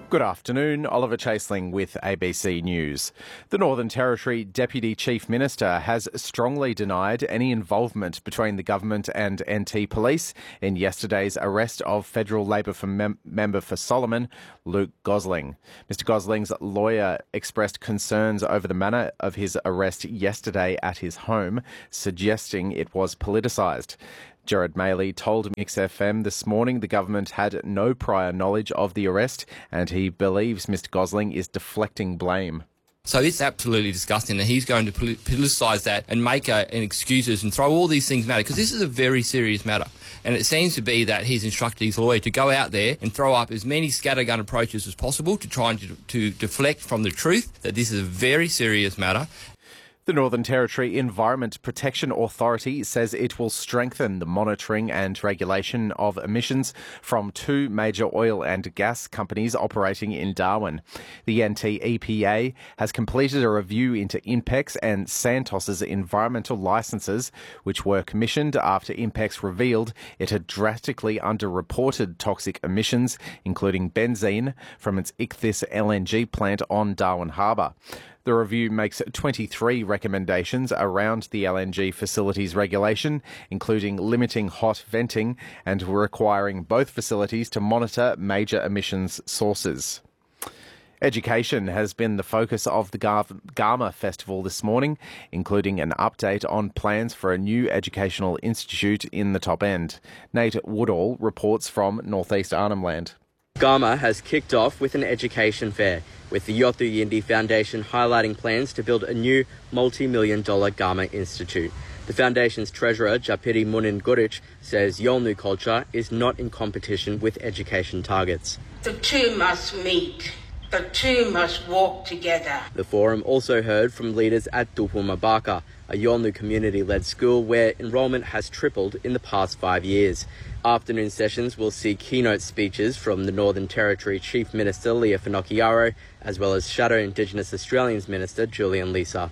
Good afternoon, Oliver Chaseling with ABC News. The Northern Territory Deputy Chief Minister has strongly denied any involvement between the government and NT Police in yesterday's arrest of Federal Labor member for Solomon, Luke Gosling. Mr Gosling's lawyer expressed concerns over the manner of his arrest yesterday at his home, suggesting it was politicised. Gerard Maley told Mix FM this morning the government had no prior knowledge of the arrest and he believes Mr Gosling is deflecting blame. So it's absolutely disgusting that he's going to politicise that and make an excuses and throw all these things matter, because this is a very serious matter. And it seems to be that he's instructed his lawyer to go out there and throw up as many scattergun approaches as possible to try and to deflect from the truth that this is a very serious matter. The Northern Territory Environment Protection Authority says it will strengthen the monitoring and regulation of emissions from two major oil and gas companies operating in Darwin. The NT EPA has completed a review into INPEX and Santos's environmental licences, which were commissioned after INPEX revealed it had drastically underreported toxic emissions, including benzene, from its Ichthys LNG plant on Darwin Harbour. The review makes 23 recommendations around the LNG facilities regulation, including limiting hot venting and requiring both facilities to monitor major emissions sources. Education has been the focus of the Garma Festival this morning, including an update on plans for a new educational institute in the top end. Nate Woodall reports from Northeast Arnhem Land. Garma has kicked off with an education fair, with the Yothu Yindi Foundation highlighting plans to build a new multi-million-dollar Garma Institute. The foundation's treasurer, Japiri Munin Guric, says Yolngu culture is not in competition with education targets. The two must meet. The two must walk together. The forum also heard from leaders at Tupu Mabaka, a Yolngu community-led school where enrolment has tripled in the past 5 years. Afternoon sessions will see keynote speeches from the Northern Territory Chief Minister Leah Finocchiaro, as well as Shadow Indigenous Australians Minister Julian Leeser.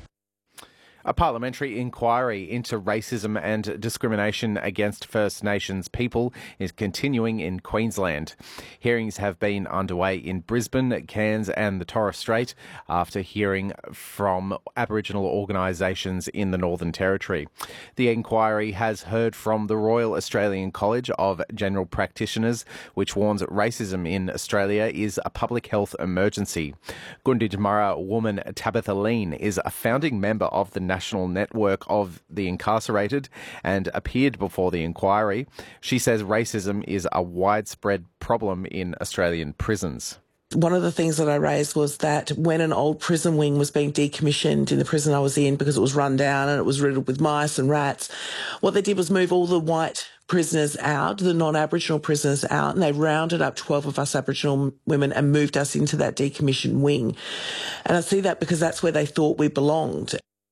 A parliamentary inquiry into racism and discrimination against First Nations people is continuing in Queensland. Hearings have been underway in Brisbane, Cairns and the Torres Strait after hearing from Aboriginal organisations in the Northern Territory. The inquiry has heard from the Royal Australian College of General Practitioners, which warns racism in Australia is a public health emergency. Gunditjmara woman Tabitha Lean is a founding member of the National Network of the Incarcerated and appeared before the inquiry. She says racism is a widespread problem in Australian prisons. One of the things that I raised was that when an old prison wing was being decommissioned in the prison I was in because it was run down and it was riddled with mice and rats, what they did was move all the white prisoners out, the non-Aboriginal prisoners out, and they rounded up 12 of us Aboriginal women and moved us into that decommissioned wing. And I see that because that's where they thought we belonged.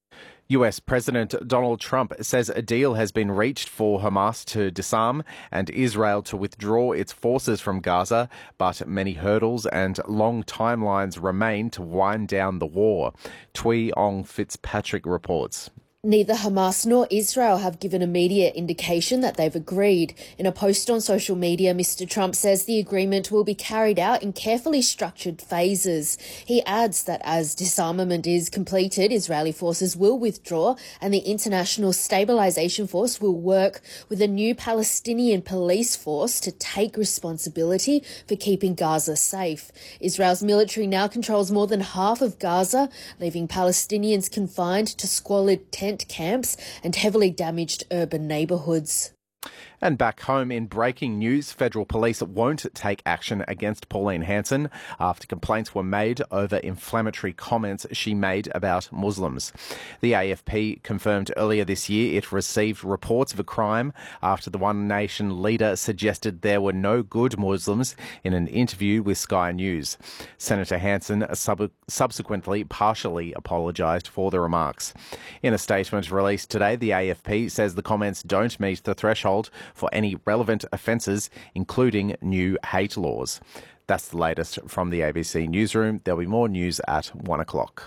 US President Donald Trump says a deal has been reached for Hamas to disarm and Israel to withdraw its forces from Gaza, but many hurdles and long timelines remain to wind down the war. Tui Ong Fitzpatrick reports. Neither Hamas nor Israel have given immediate indication that they've agreed. In a post on social media, Mr. Trump says the agreement will be carried out in carefully structured phases. He adds that as disarmament is completed, Israeli forces will withdraw and the International Stabilisation Force will work with a new Palestinian police force to take responsibility for keeping Gaza safe. Israel's military now controls more than half of Gaza, leaving Palestinians confined to squalid tent camps and heavily damaged urban neighbourhoods. And back home in breaking news, federal police won't take action against Pauline Hanson after complaints were made over inflammatory comments she made about Muslims. The AFP confirmed earlier this year it received reports of a crime after the One Nation leader suggested there were no good Muslims in an interview with Sky News. Senator Hanson subsequently partially apologised for the remarks. In a statement released today, the AFP says the comments don't meet the threshold for any relevant offences, including new hate laws. That's the latest from the ABC Newsroom. There'll be more news at 1 o'clock.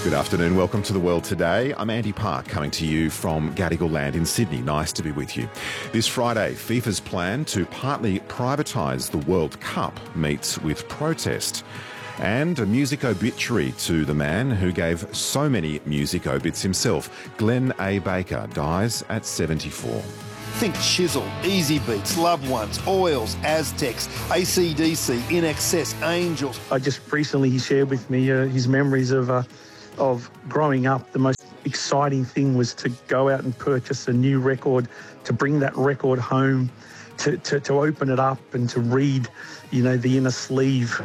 Good afternoon. Welcome to The World Today. I'm Andy Park, coming to you from Gadigal Land in Sydney. Nice to be with you. This Friday, FIFA's plan to partly privatise the World Cup meets with protest. And a music obituary to the man who gave so many music obits himself. Glenn A. Baker dies at 74. Think Chisel, Easy Beats, Loved Ones, Oils, Aztecs, AC/DC, INXS, Angels. Recently he shared with me his memories of growing up. The most exciting thing was to go out and purchase a new record, to bring that record home, to open it up and to read, the inner sleeve.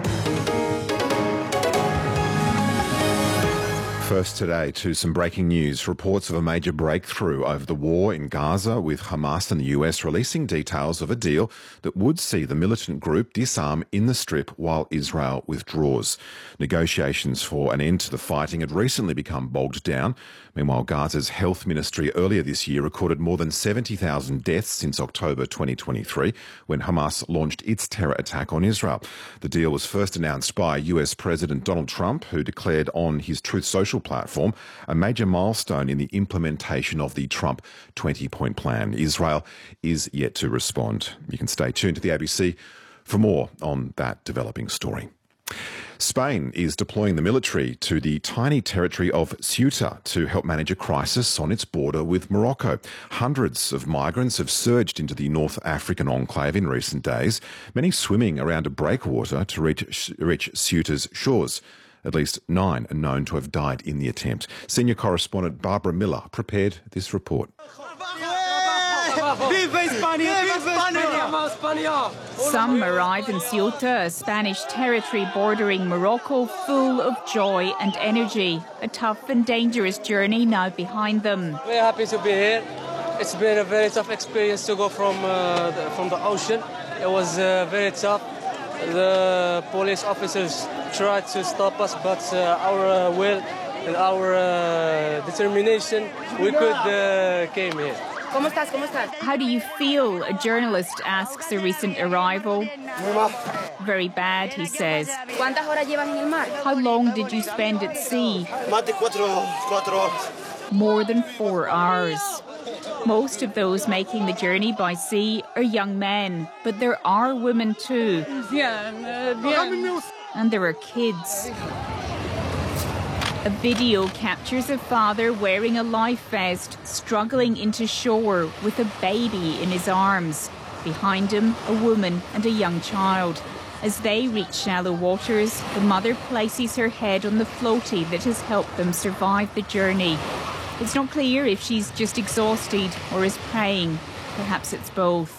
First today to some breaking news. Reports of a major breakthrough over the war in Gaza, with Hamas and the US releasing details of a deal that would see the militant group disarm in the Strip while Israel withdraws. Negotiations for an end to the fighting had recently become bogged down. Meanwhile, Gaza's health ministry earlier this year recorded more than 70,000 deaths since October 2023, when Hamas launched its terror attack on Israel. The deal was first announced by US President Donald Trump, who declared on his Truth Social platform a major milestone in the implementation of the Trump 20-point plan. Israel is yet to respond. You can stay tuned to the ABC for more on that developing story. Spain is deploying the military to the tiny territory of Ceuta to help manage a crisis on its border with Morocco. Hundreds of migrants have surged into the North African enclave in recent days, many swimming around a breakwater to reach Ceuta's shores. At least 9 are known to have died in the attempt. Senior correspondent Barbara Miller prepared this report. Some arrive in Ceuta, a Spanish territory bordering Morocco, full of joy and energy. A tough and dangerous journey now behind them. Very happy to be here. It's been a very tough experience to go from the ocean. It was very tough. The police officers tried to stop us, but our will and our determination, we could came here. How do you feel? A journalist asks a recent arrival. Very bad, he says. How long did you spend at sea? More than 4 hours. Most of those making the journey by sea are young men, but there are women too. And there are kids. A video captures a father wearing a life vest, struggling into shore with a baby in his arms. Behind him, a woman and a young child. As they reach shallow waters, the mother places her head on the floaty that has helped them survive the journey. It's not clear if she's just exhausted or is praying. Perhaps it's both.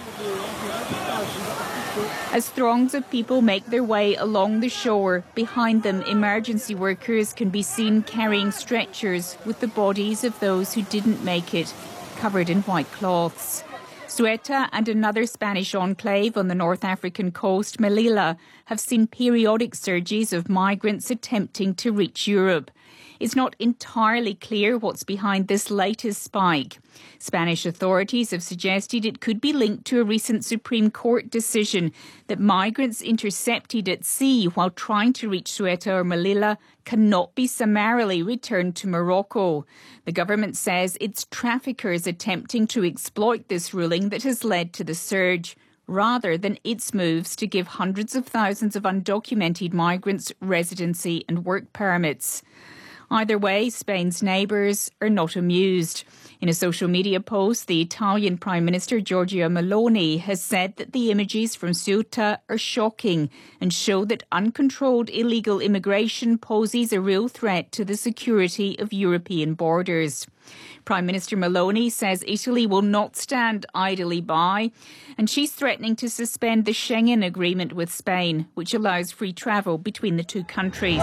As throngs of people make their way along the shore, behind them emergency workers can be seen carrying stretchers with the bodies of those who didn't make it, covered in white cloths. Ceuta and another Spanish enclave on the North African coast, Melilla, have seen periodic surges of migrants attempting to reach Europe. It's not entirely clear what's behind this latest spike. Spanish authorities have suggested it could be linked to a recent Supreme Court decision that migrants intercepted at sea while trying to reach Ceuta or Melilla cannot be summarily returned to Morocco. The government says it's traffickers attempting to exploit this ruling that has led to the surge, rather than its moves to give hundreds of thousands of undocumented migrants residency and work permits. Either way, Spain's neighbours are not amused. In a social media post, the Italian Prime Minister Giorgia Meloni has said that the images from Ceuta are shocking and show that uncontrolled illegal immigration poses a real threat to the security of European borders. Prime Minister Meloni says Italy will not stand idly by, and she's threatening to suspend the Schengen Agreement with Spain, which allows free travel between the two countries.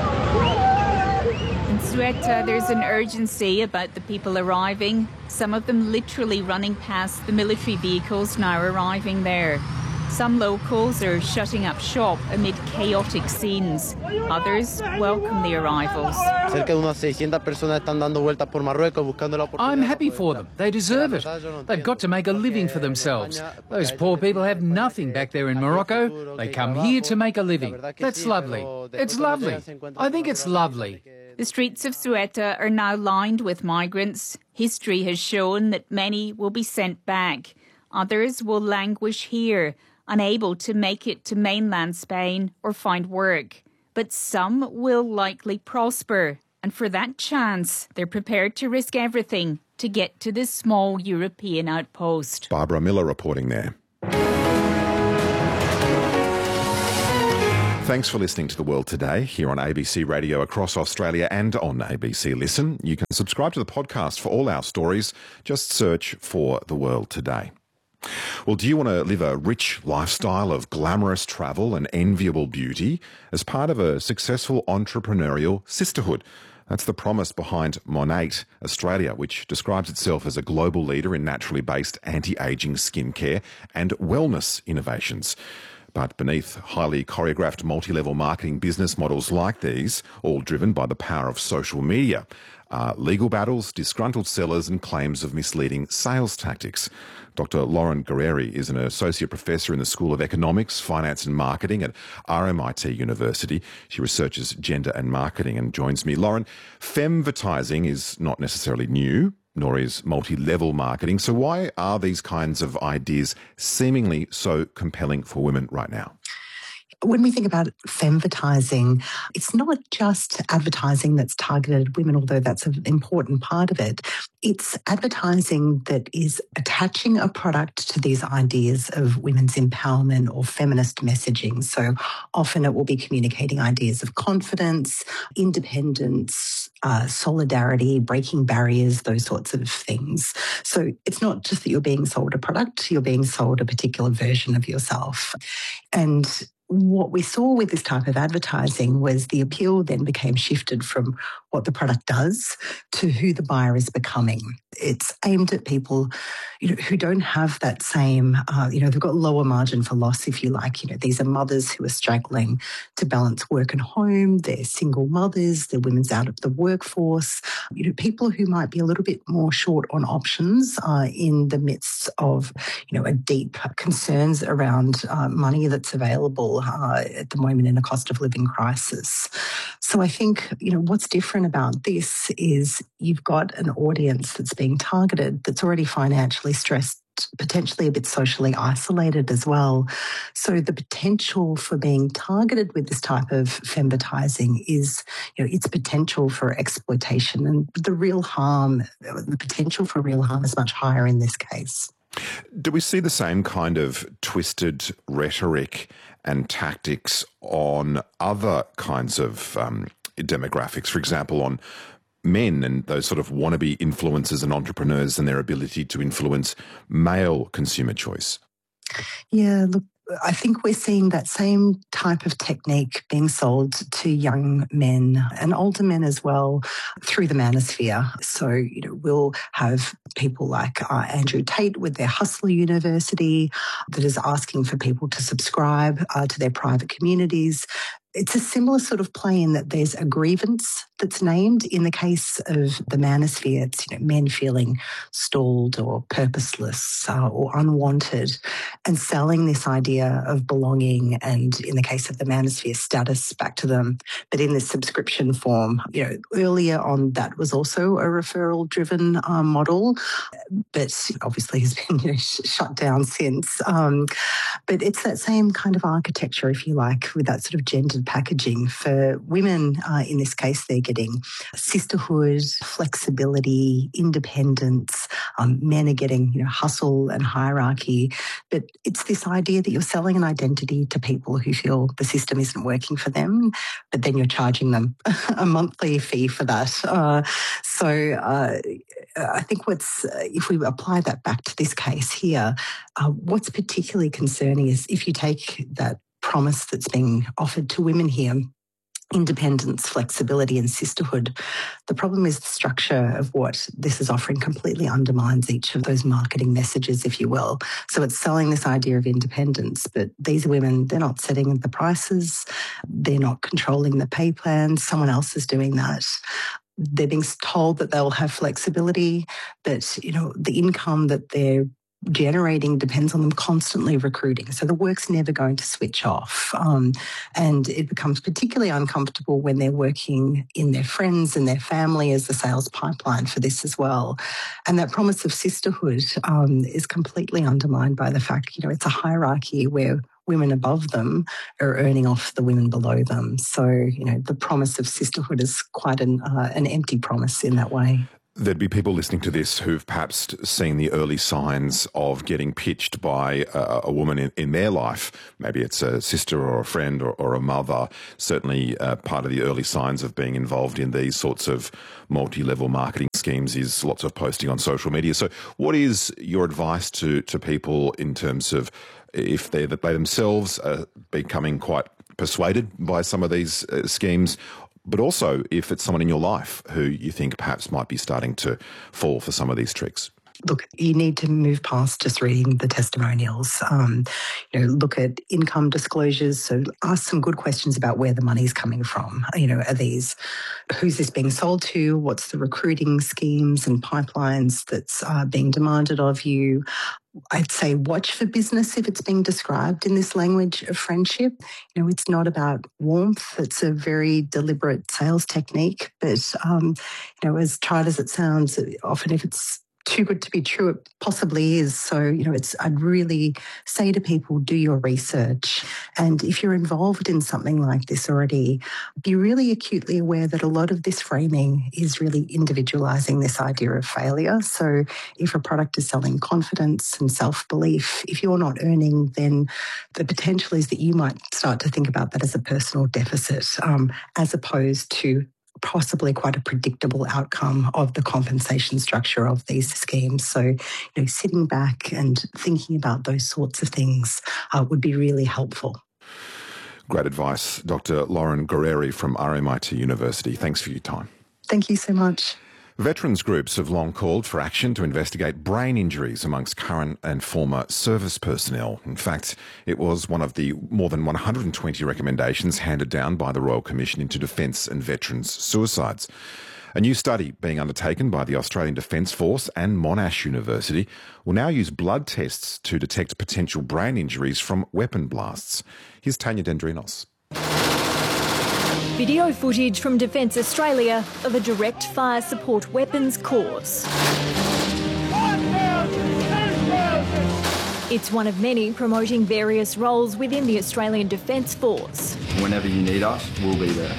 In Ceuta, there's an urgency about the people arriving, some of them literally running past the military vehicles now arriving there. Some locals are shutting up shop amid chaotic scenes. Others welcome the arrivals. I'm happy for them. They deserve it. They've got to make a living for themselves. Those poor people have nothing back there in Morocco. They come here to make a living. That's lovely. It's lovely. I think it's lovely. The streets of Ceuta are now lined with migrants. History has shown that many will be sent back. Others will languish here, unable to make it to mainland Spain or find work. But some will likely prosper. And for that chance, they're prepared to risk everything to get to this small European outpost. Barbara Miller reporting there. Thanks for listening to The World Today here on ABC Radio across Australia and on ABC Listen. You can subscribe to the podcast for all our stories. Just search for The World Today. Well, do you want to live a rich lifestyle of glamorous travel and enviable beauty as part of a successful entrepreneurial sisterhood? That's the promise behind Monat Australia, which describes itself as a global leader in naturally based anti-aging skincare and wellness innovations. But beneath highly choreographed multi-level marketing business models like these, all driven by the power of social media, are legal battles, disgruntled sellers and claims of misleading sales tactics. Dr. Lauren Guerrieri is an associate professor in the School of Economics, Finance and Marketing at RMIT University. She researches gender and marketing and joins me. Lauren, femvertising is not necessarily new, nor is multi-level marketing. So why are these kinds of ideas seemingly so compelling for women right now? When we think about femvertising, it's not just advertising that's targeted at women, although that's an important part of it. It's advertising that is attaching a product to these ideas of women's empowerment or feminist messaging. So often it will be communicating ideas of confidence, independence, solidarity, breaking barriers, those sorts of things. So it's not just that you're being sold a product, you're being sold a particular version of yourself. And what we saw with this type of advertising was the appeal then became shifted from what the product does to who the buyer is becoming. It's aimed at people, who don't have that same, they've got lower margin for loss, if you like. These are mothers who are struggling to balance work and home. They're single mothers. They're women's out of the workforce. People who might be a little bit more short on options in the midst of, a deep concerns around money that's available at the moment in a cost of living crisis. So I think, what's different about this is you've got an audience that's being targeted that's already financially stressed, potentially a bit socially isolated as well. So the potential for being targeted with this type of femvertising is, its potential for exploitation, and the potential for real harm is much higher in this case. Do we see the same kind of twisted rhetoric and tactics on other kinds of demographics? For example, on men and those sort of wannabe influencers and entrepreneurs and their ability to influence male consumer choice? Yeah, look, I think we're seeing that same type of technique being sold to young men and older men as well through the manosphere. So, we'll have people like Andrew Tate with their Hustler University that is asking for people to subscribe to their private communities. It's a similar sort of play in that there's a grievance that's named. In the case of the manosphere, it's men feeling stalled or purposeless or unwanted, and selling this idea of belonging and, in the case of the manosphere, status back to them. But in this subscription form, earlier on that was also a referral-driven model, but obviously has been shut down since. But it's that same kind of architecture, if you like, with that sort of gendered packaging. For women, in this case, they're getting sisterhood, flexibility, independence. Men are getting, hustle and hierarchy. But it's this idea that you're selling an identity to people who feel the system isn't working for them, but then you're charging them a monthly fee for that. I think if we apply that back to this case here, what's particularly concerning is if you take that promise that's being offered to women here, independence, flexibility and sisterhood, the problem is the structure of what this is offering completely undermines each of those marketing messages, if you will. So it's selling this idea of independence, but these women, they're not setting the prices, they're not controlling the pay plans, someone else is doing that. They're being told that they'll have flexibility, but, the income that they're generating depends on them constantly recruiting. So the work's never going to switch off. And it becomes particularly uncomfortable when they're working in their friends and their family as the sales pipeline for this as well. And that promise of sisterhood is completely undermined by the fact, it's a hierarchy where women above them are earning off the women below them. So, the promise of sisterhood is quite an empty promise in that way. There'd be people listening to this who've perhaps seen the early signs of getting pitched by a woman in their life. Maybe it's a sister or a friend or a mother. Certainly part of the early signs of being involved in these sorts of multi-level marketing schemes is lots of posting on social media. So what is your advice to people in terms of if they themselves are becoming quite persuaded by some of these schemes, but also if it's someone in your life who you think perhaps might be starting to fall for some of these tricks? Look, you need to move past just reading the testimonials. Look at income disclosures. So ask some good questions about where the money's coming from. Who's this being sold to? What's the recruiting schemes and pipelines that's being demanded of you? I'd say watch for business if it's being described in this language of friendship. It's not about warmth. It's a very deliberate sales technique. But, as tried as it sounds, often if it's too good to be true, it possibly is. So, I'd really say to people, do your research. And if you're involved in something like this already, be really acutely aware that a lot of this framing is really individualizing this idea of failure. So if a product is selling confidence and self-belief, if you're not earning, then the potential is that you might start to think about that as a personal deficit, as opposed to possibly quite a predictable outcome of the compensation structure of these schemes. So, sitting back and thinking about those sorts of things would be really helpful. Great advice. Dr. Lauren Guerrieri from RMIT University. Thanks for your time. Thank you so much. Veterans groups have long called for action to investigate brain injuries amongst current and former service personnel. In fact, it was one of the more than 120 recommendations handed down by the Royal Commission into Defence and Veterans Suicides. A new study being undertaken by the Australian Defence Force and Monash University will now use blood tests to detect potential brain injuries from weapon blasts. Here's Tanya Dendrinos. Video footage from Defence Australia of a direct fire support weapons course. It's one of many promoting various roles within the Australian Defence Force. Whenever you need us, we'll be there.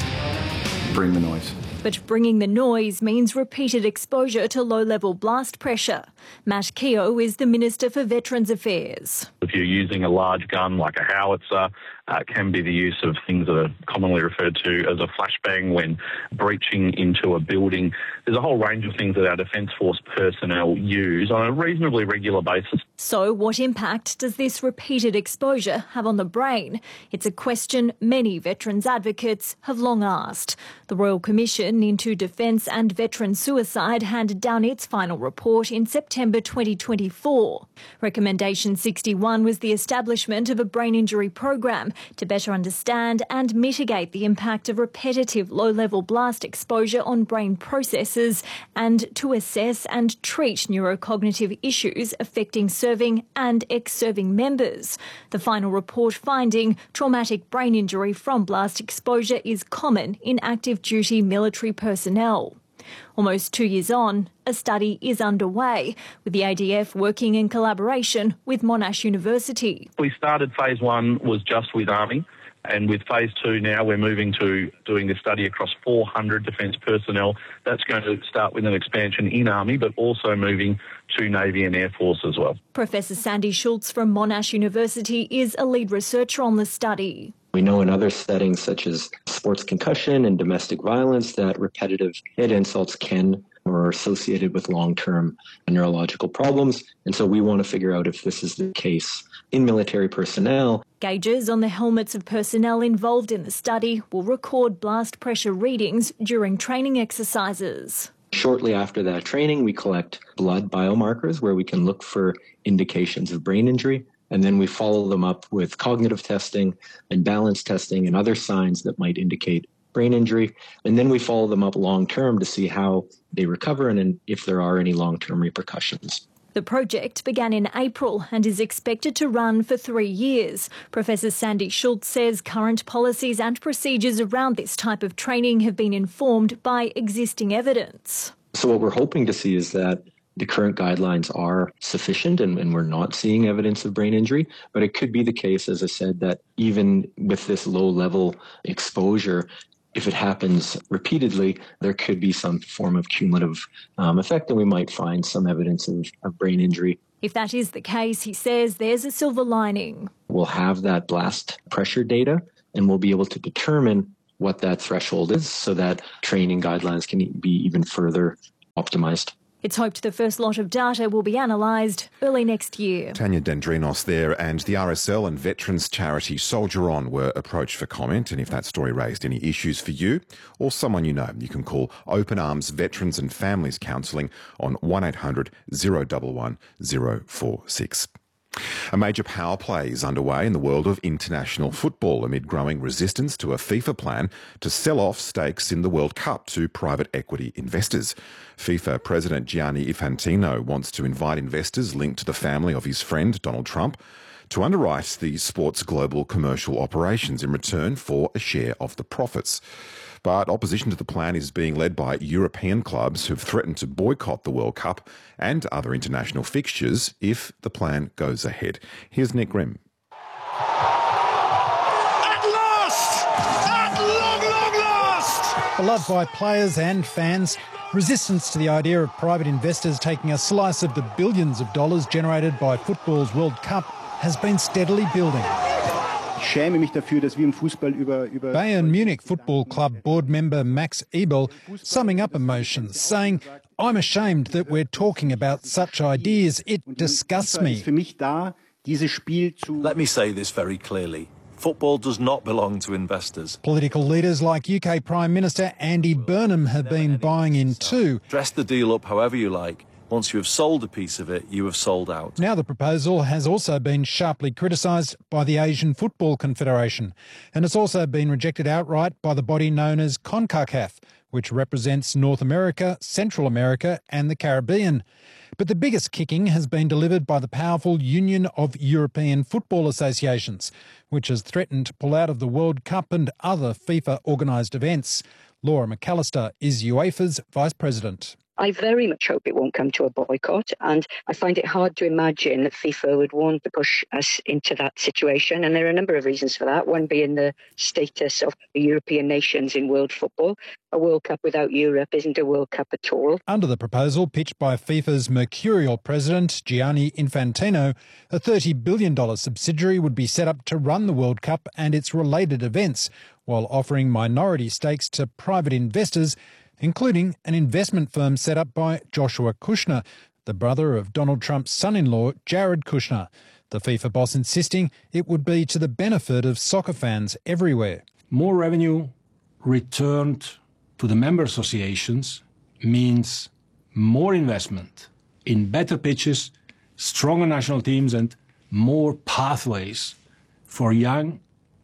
Bring the noise. But bringing the noise means repeated exposure to low-level blast pressure. Matt Keogh is the Minister for Veterans Affairs. If you're using a large gun like a howitzer, it can be the use of things that are commonly referred to as a flashbang when breaching into a building. There's a whole range of things that our Defence Force personnel use on a reasonably regular basis. So what impact does this repeated exposure have on the brain? It's a question many veterans advocates have long asked. The Royal Commission into Defence and Veteran Suicide handed down its final report in September 2024. Recommendation 61 was the establishment of a brain injury program to better understand and mitigate the impact of repetitive low-level blast exposure on brain processes and to assess and treat neurocognitive issues affecting serving and ex-serving members. The final report finding traumatic brain injury from blast exposure is common in active duty military personnel. Almost 2 years on, a study is underway, with the ADF working in collaboration with Monash University. We started phase 1 was just with Army, and with phase 2 now we're moving to doing this study across 400 defence personnel. That's going to start with an expansion in Army, but also moving to Navy and Air Force as well. Professor Sandy Schultz from Monash University is a lead researcher on the study. We know in other settings such as sports concussion and domestic violence that repetitive head insults can or are associated with long-term neurological problems. And so we want to figure out if this is the case in military personnel. Gauges on the helmets of personnel involved in the study will record blast pressure readings during training exercises. Shortly after that training, we collect blood biomarkers where we can look for indications of brain injury. And then we follow them up with cognitive testing and balance testing and other signs that might indicate brain injury. And then we follow them up long-term to see how they recover and if there are any long-term repercussions. The project began in April and is expected to run for 3 years. Professor Sandy Schultz says current policies and procedures around this type of training have been informed by existing evidence. So what we're hoping to see is that the current guidelines are sufficient and we're not seeing evidence of brain injury. But it could be the case, as I said, that even with this low-level exposure, if it happens repeatedly, there could be some form of cumulative effect, and we might find some evidence of brain injury. If that is the case, he says there's a silver lining. We'll have that blast pressure data, and we'll be able to determine what that threshold is so that training guidelines can be even further optimised. It's hoped the first lot of data will be analysed early next year. Tanya Dendrinos there, and the RSL and veterans charity Soldier On were approached for comment, and if that story raised any issues for you or someone you know, you can call Open Arms Veterans and Families Counselling on 1800 011 046. A major power play is underway in the world of international football amid growing resistance to a FIFA plan to sell off stakes in the World Cup to private equity investors. FIFA President Gianni Infantino wants to invite investors linked to the family of his friend Donald Trump to underwrite the sport's global commercial operations in return for a share of the profits. But opposition to the plan is being led by European clubs who've threatened to boycott the World Cup and other international fixtures if the plan goes ahead. Here's Nick Grimm. At last! At long last! Beloved by players and fans, resistance to the idea of private investors taking a slice of the billions of dollars generated by football's World Cup has been steadily building. Bayern Munich Football Club board member Max Ebel summing up emotions, saying, "I'm ashamed that we're talking about such ideas. It disgusts me." Let me say this very clearly. Football does not belong to investors. Political leaders like UK Prime Minister Andy Burnham have been buying in too. Dress the deal up however you like. Once you have sold a piece of it, you have sold out. Now the proposal has also been sharply criticised by the Asian Football Confederation, and it's also been rejected outright by the body known as CONCACAF, which represents North America, Central America and the Caribbean. But the biggest kicking has been delivered by the powerful Union of European Football Associations, which has threatened to pull out of the World Cup and other FIFA-organised events. Laura McAllister is UEFA's Vice President. I very much hope it won't come to a boycott, and I find it hard to imagine that FIFA would want to push us into that situation, and there are a number of reasons for that, one being the status of the European nations in world football. A World Cup without Europe isn't a World Cup at all. Under the proposal pitched by FIFA's mercurial president, Gianni Infantino, a $30 billion subsidiary would be set up to run the World Cup and its related events, while offering minority stakes to private investors, including an investment firm set up by Joshua Kushner, the brother of Donald Trump's son-in-law, Jared Kushner. The FIFA boss insisting it would be to the benefit of soccer fans everywhere. More revenue returned to the member associations means more investment in better pitches, stronger national teams and more pathways for young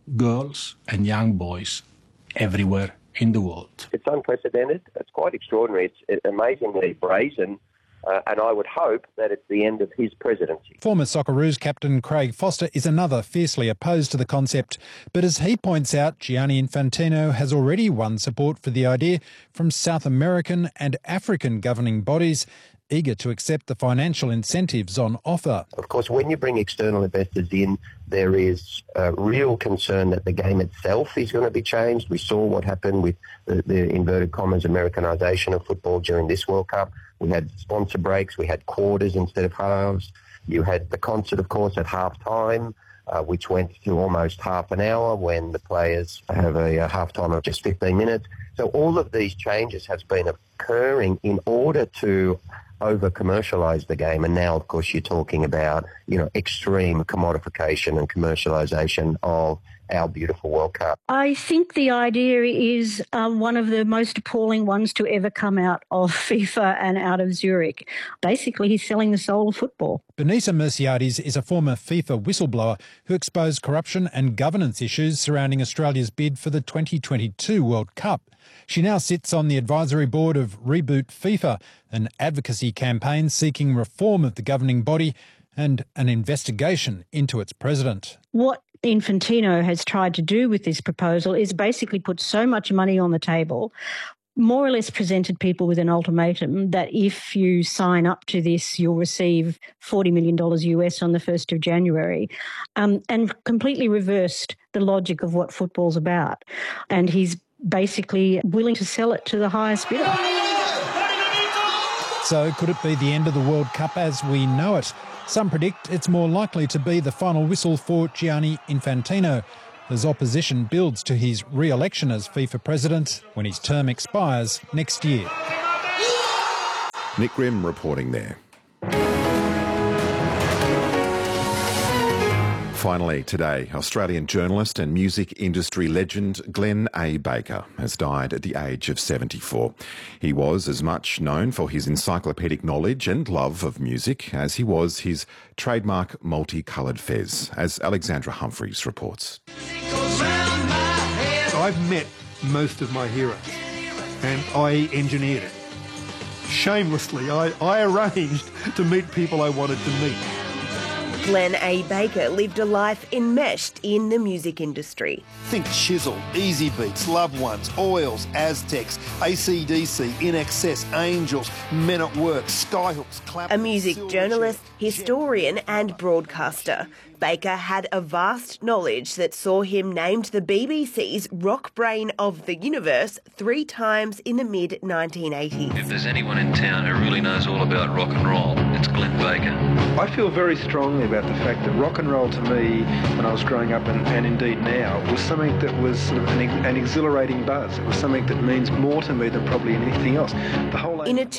girls and young boys everywhere in the world. It's unprecedented. It's quite extraordinary. It's amazingly brazen. And I would hope that it's the end of his presidency. Former Socceroos captain Craig Foster is another fiercely opposed to the concept. But as he points out, Gianni Infantino has already won support for the idea from South American and African governing bodies, eager to accept the financial incentives on offer. Of course, when you bring external investors in, there is a real concern that the game itself is going to be changed. We saw what happened with the inverted commas Americanization of football during this World Cup. We had sponsor breaks, we had quarters instead of halves. You had the concert, of course, at half-time, which went to almost half an hour when the players have a half-time of just 15 minutes. So all of these changes have been occurring in order to over-commercialise the game. And now, of course, you're talking about, extreme commodification and commercialisation of our beautiful World Cup. I think the idea is one of the most appalling ones to ever come out of FIFA and out of Zurich. Basically, he's selling the soul of football. Benita Merciades is a former FIFA whistleblower who exposed corruption and governance issues surrounding Australia's bid for the 2022 World Cup. She now sits on the advisory board of Reboot FIFA, an advocacy campaign seeking reform of the governing body and an investigation into its president. What Infantino has tried to do with this proposal is basically put so much money on the table, more or less presented people with an ultimatum that if you sign up to this, you'll receive $40 million US on the 1st of January, and completely reversed the logic of what football's about. And he's basically willing to sell it to the highest bidder. So could it be the end of the World Cup as we know it? Some predict it's more likely to be the final whistle for Gianni Infantino as opposition builds to his re-election as FIFA president when his term expires next year. Nick Grimm reporting there. Finally today, Australian journalist and music industry legend Glenn A. Baker has died at the age of 74. He was as much known for his encyclopedic knowledge and love of music as he was his trademark multicoloured fez, as Alexandra Humphreys reports. I've met most of my heroes and I engineered it. Shamelessly, I arranged to meet people I wanted to meet. Glenn A. Baker lived a life enmeshed in the music industry. Think Chisel, Easy Beats, Loved Ones, Oils, Aztecs, AC/DC, INXS, Angels, Men at Work, Skyhooks, Clap. A music journalist, historian and broadcaster, Baker had a vast knowledge that saw him named the BBC's Rock Brain of the Universe 3 times in the mid-1980s. If there's anyone in town who really knows all about rock and roll, it's Glenn Baker. I feel very strongly about the fact that rock and roll to me, when I was growing up and indeed now, was something that was sort of an exhilarating buzz. It was something that means more to me than probably anything else. In a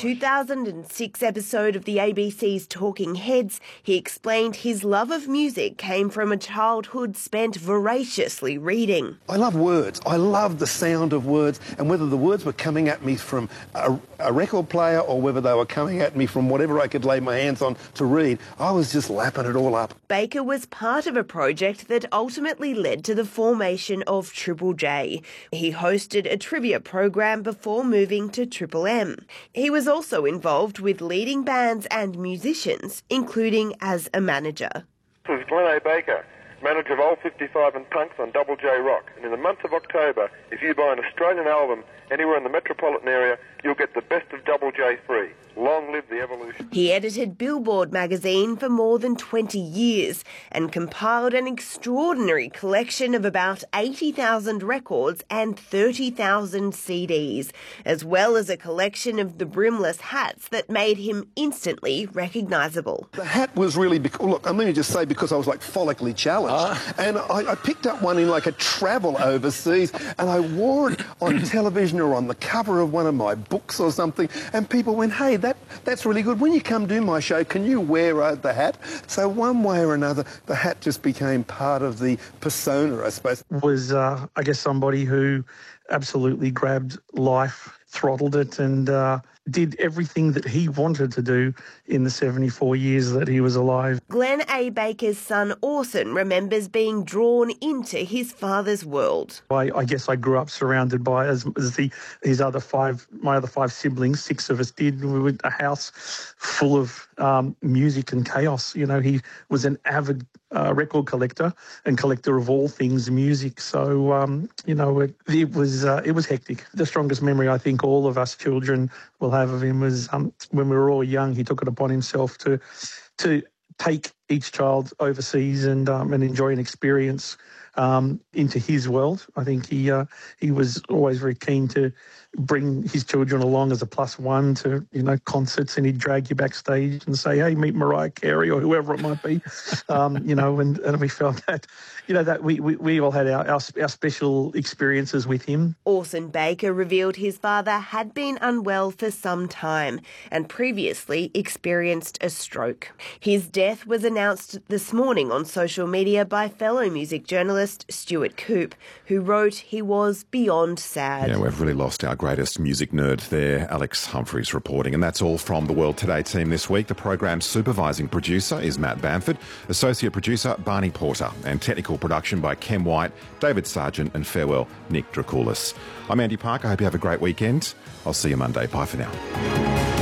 2006 episode of the ABC's Talking Heads, he explained his love of music came from a childhood spent voraciously reading. I love words. I love the sound of words, and whether the words were coming at me from a record player or whether they were coming at me from whatever I could lay my hands on to read, I was just lapping it all up. Baker was part of a project that ultimately led to the formation of Triple J. He hosted a trivia program before moving to Triple M. He was also involved with leading bands and musicians, including as a manager. This is Glenn A. Baker, manager of Old 55 and Punks on Double J Rock. And in the month of October, if you buy an Australian album anywhere in the metropolitan area, you'll get the best of Double J free. Long live the evolution. He edited Billboard magazine for more than 20 years and compiled an extraordinary collection of about 80,000 records and 30,000 CDs, as well as a collection of the brimless hats that made him instantly recognisable. The hat was really, look, let me just say, because I was like follically challenged. And I picked up one in like a travel overseas and I wore it on television or on the cover of one of my books or something, and people went, hey, that's really good. When you come do my show, can you wear the hat? So one way or another, the hat just became part of the persona, I suppose. Was, I guess, somebody who absolutely grabbed life, throttled it, and did everything that he wanted to do in the 74 years that he was alive. Glenn A. Baker's son Orson remembers being drawn into his father's world. I guess I grew up surrounded by, as my other five siblings, 6 of us did, we were a house full of music and chaos. You know, he was an avid record collector and collector of all things music. So, you know, it was hectic. The strongest memory I think all of us children will have of him was when we were all young, he took it upon himself to take each child overseas and enjoy an experience into his world. I think he was always very keen to bring his children along as a +1 to, you know, concerts, and he'd drag you backstage and say, hey, meet Mariah Carey or whoever it might be, you know, and we felt that, you know, that we all had our special experiences with him. Orson Baker revealed his father had been unwell for some time and previously experienced a stroke. His death was announced announced this morning on social media by fellow music journalist Stuart Coupe, who wrote he was beyond sad. Yeah, we've really lost our greatest music nerd there. Alex Humphreys reporting. And that's all from the World Today team this week. The program's supervising producer is Matt Bamford, associate producer Barney Porter, and technical production by Kem White, David Sargent and farewell Nick Dracoulis. I'm Andy Parker. I hope you have a great weekend. I'll see you Monday. Bye for now.